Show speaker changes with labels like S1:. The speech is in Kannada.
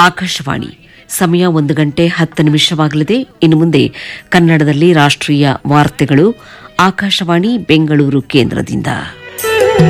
S1: ಆಕಾಶವಾಣಿ ಸಮಯ 1:10 ಇನ್ನು ಮುಂದೆ ಕನ್ನಡದಲ್ಲಿ ರಾಷ್ಟ್ರೀಯ ವಾರ್ತೆಗಳು ಆಕಾಶವಾಣಿ ಬೆಂಗಳೂರು ಕೇಂದ್ರದಿಂದ.